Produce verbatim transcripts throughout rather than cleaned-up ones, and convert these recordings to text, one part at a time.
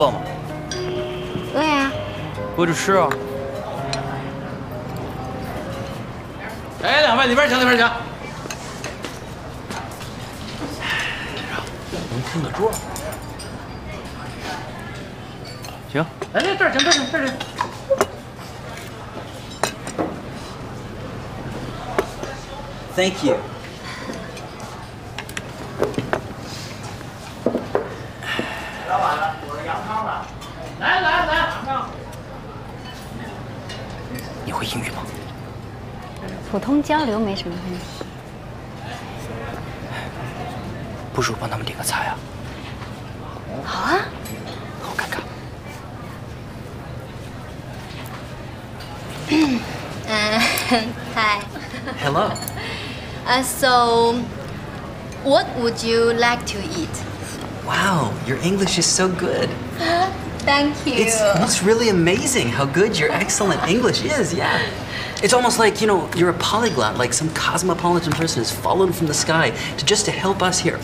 饿吗？ 饿呀。 搁着吃啊。哎，两位里边请，里边请。能空个桌。行。来来，这儿请，这儿请，这儿请。 Thank you。 老板，我是羊汤的。来来来，马上。 你会英语吗？ 普通交流没什么问题。 不如帮他们点个菜啊。 好啊。 好尴尬。 嗯，嗨。 Hello。 Uh, so, what would you like to eat? Wow, your English is so good. Thank you. It's, it's really amazing how good your excellent English is, yeah. It's almost like, you know, you're a polyglot, like some cosmopolitan person has fallen from the sky to just to help us here.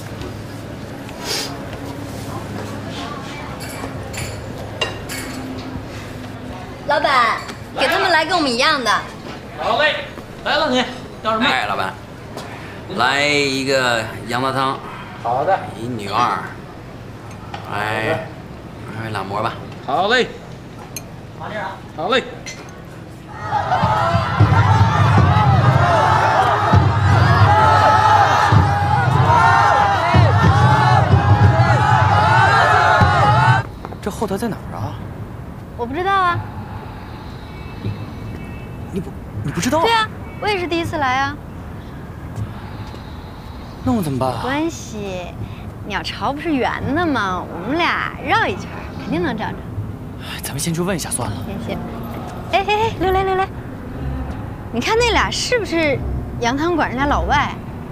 老板，给他们来跟我们一样的。 好嘞，来了你，要什么？ 哎，老板，来一个羊杂汤。 好的。 一女二。来，来两馍吧。 好嘞。往这儿啊。好嘞。 这后台在哪儿啊？ 我不知道啊。 你不，你不知道？ 对啊，我也是第一次来啊。 那我怎么办啊？ 没关系，鸟巢不是圆的吗？我们俩绕一圈，肯定能找着。 咱们先去问一下算了。 谢谢。哎哎哎，刘雷刘雷，你看那俩是不是羊汤馆人家老外？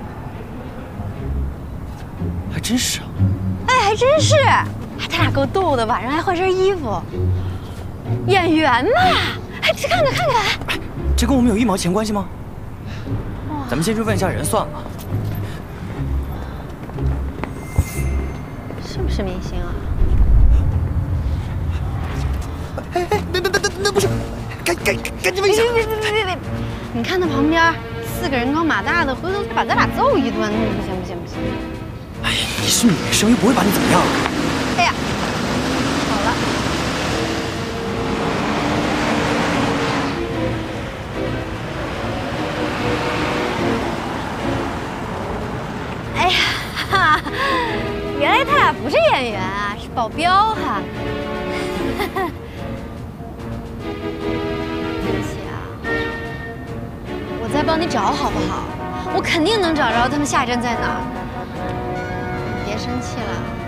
还真是啊。 哎，还真是。哎，他俩够逗的，晚上还换身衣服。演员嘛，哎，去看看看看。 哎，这跟我们有一毛钱关系吗？咱们先去问一下人算了。 是不是明星啊？ 哎哎，别别别，那不是，赶赶赶紧问一下！ 别别别别别！你看那旁边四个人高马大的，回头把咱俩揍一顿，不行不行不行！ 哎呀，你是女生，又不会把你怎么样。 哎呀，好了。哎呀，哈哈。 原来他俩不是演员啊，是保镖哈、啊。对不起啊，我再帮你找好不好？我肯定能找着他们下一站在哪儿。别生气了。